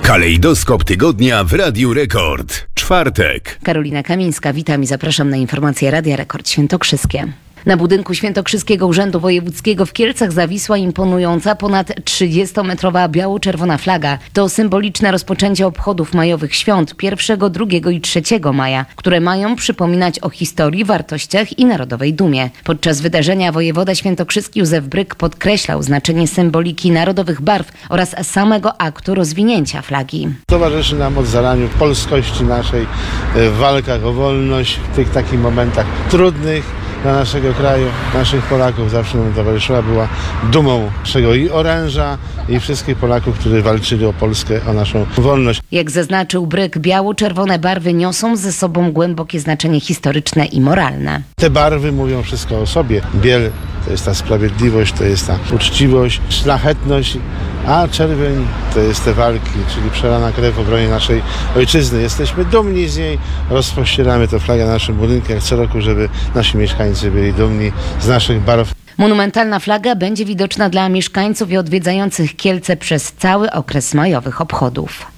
Kalejdoskop tygodnia w Radiu Rekord. Czwartek. Karolina Kamińska, witam i zapraszam na informacje Radia Rekord Świętokrzyskie. Na budynku Świętokrzyskiego Urzędu Wojewódzkiego w Kielcach zawisła imponująca ponad 30-metrowa biało-czerwona flaga. To symboliczne rozpoczęcie obchodów majowych świąt 1, 2 i 3 maja, które mają przypominać o historii, wartościach i narodowej dumie. Podczas wydarzenia wojewoda świętokrzyski Józef Bryk podkreślał znaczenie symboliki narodowych barw oraz samego aktu rozwinięcia flagi. Towarzyszy nam od zarania polskości naszej w walkach o wolność, w tych takich momentach trudnych dla naszego kraju, naszych Polaków zawsze nam towarzyszyła, była dumą naszego i oręża, i wszystkich Polaków, którzy walczyli o Polskę, o naszą wolność. Jak zaznaczył Bryk, biało-czerwone barwy niosą ze sobą głębokie znaczenie historyczne i moralne. Te barwy mówią wszystko o sobie. Biel to jest ta sprawiedliwość, to jest ta uczciwość, szlachetność, a czerwień to jest te walki, czyli przelana krew w obronie naszej ojczyzny. Jesteśmy dumni z niej, rozpościeramy tę flagę na naszym budynku jak co roku, żeby nasi mieszkańcy byli dumni z naszych barw. Monumentalna flaga będzie widoczna dla mieszkańców i odwiedzających Kielce przez cały okres majowych obchodów.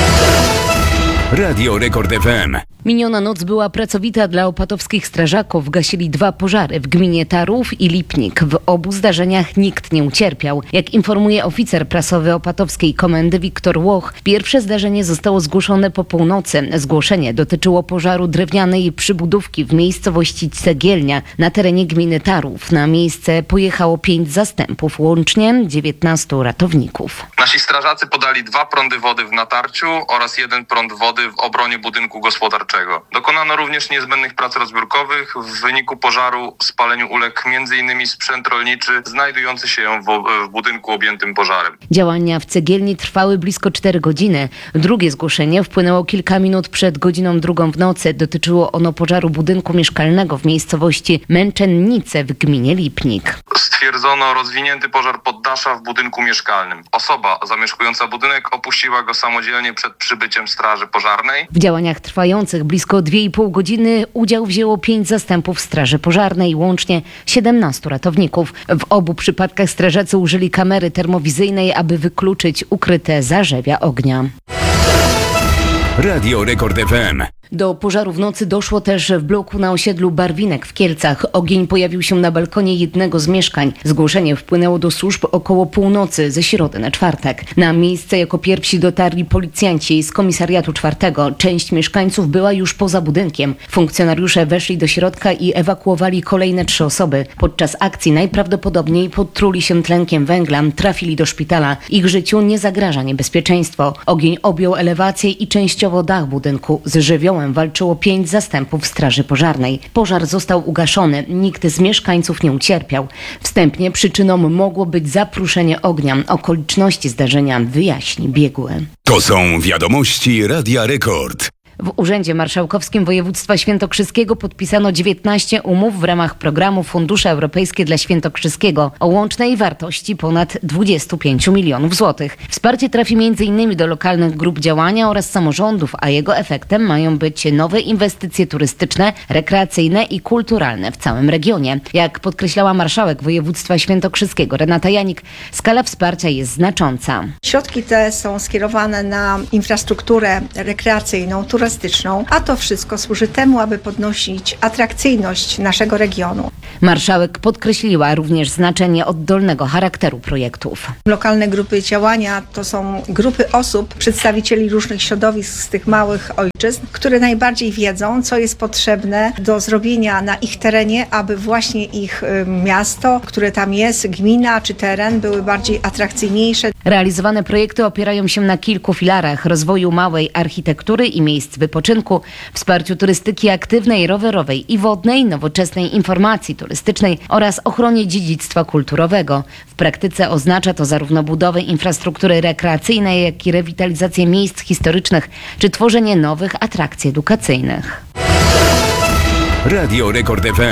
Radio Rekord FM. Miniona noc była pracowita dla opatowskich strażaków. Gasili 2 pożary w gminie Tarów i Lipnik. W obu zdarzeniach nikt nie ucierpiał. Jak informuje oficer prasowy opatowskiej komendy Wiktor Łoch, pierwsze zdarzenie zostało zgłoszone po północy. Zgłoszenie dotyczyło pożaru drewnianej przybudówki w miejscowości Cegielnia na terenie gminy Tarów. Na miejsce pojechało 5 zastępów, łącznie 19 ratowników. Nasi strażacy podali 2 prądy wody w natarciu oraz 1 prąd wody w obronie budynku gospodarczego. Dokonano również niezbędnych prac rozbiórkowych. W wyniku pożaru spaleniu uległ m.in. sprzęt rolniczy znajdujący się w budynku objętym pożarem. Działania w Cegielni trwały blisko 4 godziny. Drugie zgłoszenie wpłynęło kilka minut przed godziną 2 w nocy. Dotyczyło ono pożaru budynku mieszkalnego w miejscowości Męczennice w gminie Lipnik. Stwierdzono rozwinięty pożar poddasza w budynku mieszkalnym. Osoba zamieszkująca budynek opuściła go samodzielnie przed przybyciem straży pożarnej. W działaniach trwających blisko 2,5 godziny udział wzięło 5 zastępów straży pożarnej, łącznie 17 ratowników. W obu przypadkach strażacy użyli kamery termowizyjnej, aby wykluczyć ukryte zarzewia ognia. Radio Rekord FM. Do pożaru w nocy doszło też w bloku na osiedlu Barwinek w Kielcach. Ogień pojawił się na balkonie jednego z mieszkań. Zgłoszenie wpłynęło do służb około północy ze środy na czwartek. Na miejsce jako pierwsi dotarli policjanci z komisariatu 4. Część mieszkańców była już poza budynkiem. Funkcjonariusze weszli do środka i ewakuowali kolejne 3 osoby. Podczas akcji najprawdopodobniej podtruli się tlenkiem węgla, trafili do szpitala. Ich życiu nie zagraża niebezpieczeństwo. Ogień objął elewację i częściowo dach budynku. Z żywiołem walczyło 5 zastępów straży pożarnej. Pożar został ugaszony. Nikt z mieszkańców nie ucierpiał. Wstępnie przyczyną mogło być zapruszenie ognia. Okoliczności zdarzenia wyjaśni biegły. To są wiadomości Radia Rekord. W Urzędzie Marszałkowskim Województwa Świętokrzyskiego podpisano 19 umów w ramach programu Fundusze Europejskie dla Świętokrzyskiego o łącznej wartości ponad 25 milionów złotych. Wsparcie trafi m.in. do lokalnych grup działania oraz samorządów, a jego efektem mają być nowe inwestycje turystyczne, rekreacyjne i kulturalne w całym regionie. Jak podkreślała marszałek województwa świętokrzyskiego Renata Janik, skala wsparcia jest znacząca. Środki te są skierowane na infrastrukturę rekreacyjną, turystyczną, a to wszystko służy temu, aby podnosić atrakcyjność naszego regionu. Marszałek podkreśliła również znaczenie oddolnego charakteru projektów. Lokalne grupy działania to są grupy osób, przedstawicieli różnych środowisk z tych małych ojczyzn, które najbardziej wiedzą, co jest potrzebne do zrobienia na ich terenie, aby właśnie ich miasto, które tam jest, gmina czy teren były bardziej atrakcyjniejsze. Realizowane projekty opierają się na kilku filarach: rozwoju małej architektury i miejsc wypoczynku, wsparciu turystyki aktywnej, rowerowej i wodnej, nowoczesnej informacji turystycznej oraz ochronie dziedzictwa kulturowego. W praktyce oznacza to zarówno budowę infrastruktury rekreacyjnej, jak i rewitalizację miejsc historycznych czy tworzenie nowych atrakcji edukacyjnych. Radio Rekord FM.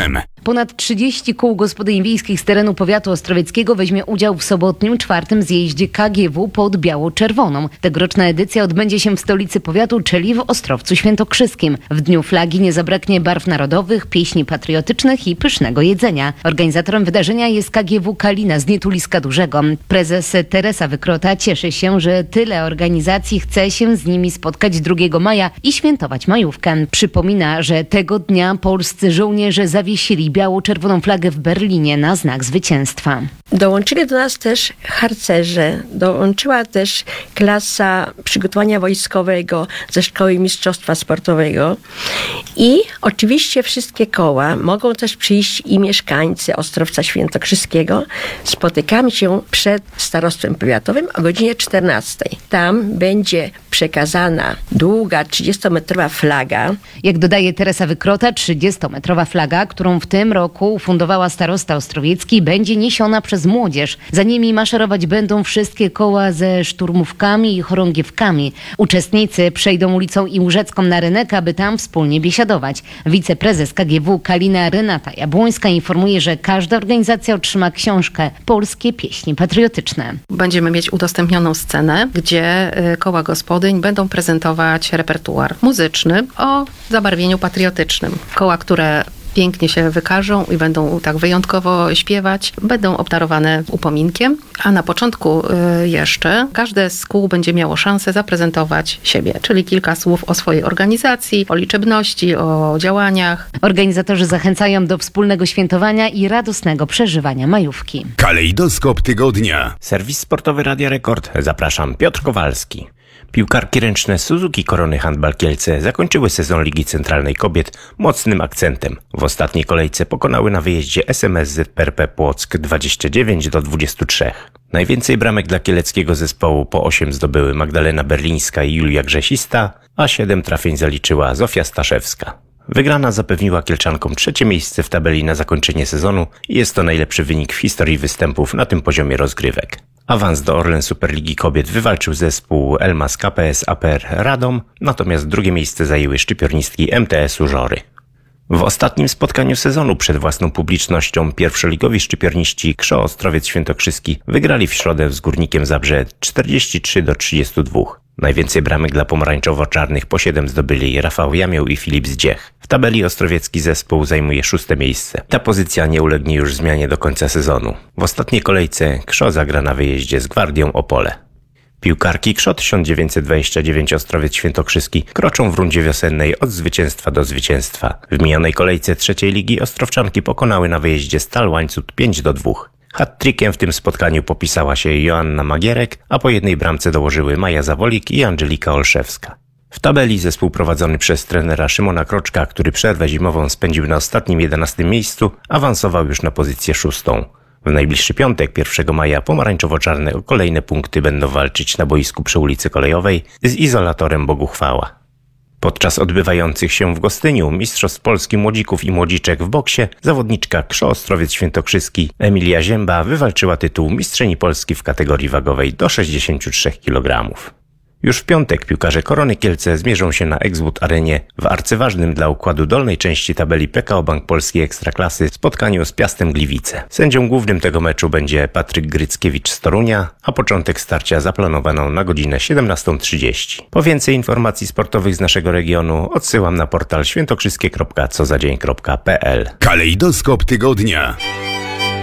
Ponad 30 kół gospodyń wiejskich z terenu powiatu ostrowieckiego weźmie udział w sobotnim 4. zjeździe KGW pod biało-czerwoną. Tegoroczna edycja odbędzie się w stolicy powiatu, czyli w Ostrowcu Świętokrzyskim. W Dniu Flagi nie zabraknie barw narodowych, pieśni patriotycznych i pysznego jedzenia. Organizatorem wydarzenia jest KGW Kalina z Nietuliska Dużego. Prezes Teresa Wykrota cieszy się, że tyle organizacji chce się z nimi spotkać 2 maja i świętować majówkę. Przypomina, że tego dnia polscy żołnierze zawiesili biało-czerwoną flagę w Berlinie na znak zwycięstwa. Dołączyli do nas też harcerze, dołączyła też klasa przygotowania wojskowego ze Szkoły Mistrzostwa Sportowego i oczywiście wszystkie koła. Mogą też przyjść i mieszkańcy Ostrowca Świętokrzyskiego. Spotykamy się przed starostwem powiatowym o godzinie 14. Tam będzie przekazana długa 30-metrowa flaga. Jak dodaje Teresa Wykrota, 30-metrowa flaga, którą w tym roku ufundowała starosta ostrowiecki, będzie niesiona przez młodzież. Za nimi maszerować będą wszystkie koła ze szturmówkami i chorągiewkami. Uczestnicy przejdą ulicą Iłużecką na rynek, aby tam wspólnie biesiadować. Wiceprezes KGW Kalina Renata Jabłońska informuje, że każda organizacja otrzyma książkę Polskie pieśni patriotyczne. Będziemy mieć udostępnioną scenę, gdzie koła gospodyń będą prezentować repertuar muzyczny o zabarwieniu patriotycznym. Koła, które pięknie się wykażą i będą tak wyjątkowo śpiewać, będą obdarowane upominkiem, a na początku jeszcze każde z kół będzie miało szansę zaprezentować siebie, czyli kilka słów o swojej organizacji, o liczebności, o działaniach. Organizatorzy zachęcają do wspólnego świętowania i radosnego przeżywania majówki. Kalejdoskop tygodnia. Serwis sportowy Radia Rekord. Zapraszam, Piotr Kowalski. Piłkarki ręczne Suzuki Korony Handball Kielce zakończyły sezon Ligi Centralnej Kobiet mocnym akcentem. W ostatniej kolejce pokonały na wyjeździe SMS PRP Płock 29-23. Najwięcej bramek dla kieleckiego zespołu po 8 zdobyły Magdalena Berlińska i Julia Grzesista, a 7 trafień zaliczyła Zofia Staszewska. Wygrana zapewniła Kielczankom 3. miejsce w tabeli na zakończenie sezonu i jest to najlepszy wynik w historii występów na tym poziomie rozgrywek. Awans do Orlen Superligi Kobiet wywalczył zespół Elmas KPS APR Radom, natomiast 2. miejsce zajęły szczypiornistki MTS-u Żory. W ostatnim spotkaniu sezonu przed własną publicznością pierwszoligowi szczypiorniści KSZO Ostrowiec Świętokrzyski wygrali w środę z Górnikiem Zabrze 43-32. Najwięcej bramek dla pomarańczowo-czarnych po 7 zdobyli Rafał Jamieł i Filip Zdziech. W tabeli ostrowiecki zespół zajmuje 6. miejsce. Ta pozycja nie ulegnie już zmianie do końca sezonu. W ostatniej kolejce KSZO zagra na wyjeździe z Gwardią Opole. Piłkarki KSZO 1929 Ostrowiec Świętokrzyski kroczą w rundzie wiosennej od zwycięstwa do zwycięstwa. W minionej kolejce 3. ligi ostrowczanki pokonały na wyjeździe Stal Łańcut 5-2. Hat-trickiem w tym spotkaniu popisała się Joanna Magierek, a po 1 bramce dołożyły Maja Zawolik i Angelika Olszewska. W tabeli zespół prowadzony przez trenera Szymona Kroczka, który przerwę zimową spędził na ostatnim 11. miejscu, awansował już na pozycję 6. W najbliższy piątek, 1 maja, pomarańczowo-czarne o kolejne punkty będą walczyć na boisku przy ulicy Kolejowej z Izolatorem Boguchwała. Podczas odbywających się w Gostyniu Mistrzostw Polski Młodzików i Młodziczek w boksie zawodniczka KSZO Ostrowiec Świętokrzyski Emilia Zięba wywalczyła tytuł Mistrzyni Polski w kategorii wagowej do 63 kg. Już w piątek piłkarze Korony Kielce zmierzą się na Exwood Arenie w arcyważnym dla układu dolnej części tabeli PKO Bank Polskiej Ekstraklasy spotkaniu z Piastem Gliwice. Sędzią głównym tego meczu będzie Patryk Gryckiewicz z Torunia, a początek starcia zaplanowano na godzinę 17:30. Po więcej informacji sportowych z naszego regionu odsyłam na portal świętokrzyskie.cozadzień.pl. Kalejdoskop tygodnia.